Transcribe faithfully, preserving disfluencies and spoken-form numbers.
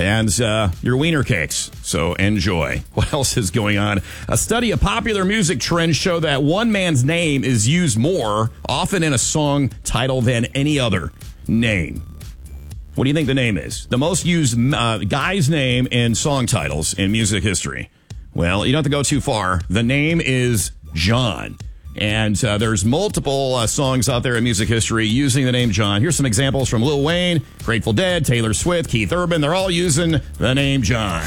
and uh, your wiener cakes. So enjoy. What else is going on? A study of popular music trends show that one man's name is used more often in a song title than any other name. What do you think the name is? The most used uh, guy's name in song titles in music history. Well, you don't have to go too far. The name is John. And uh, there's multiple uh, songs out there in music history using the name John. Here's some examples from Lil Wayne, Grateful Dead, Taylor Swift, Keith Urban. They're all using the name John.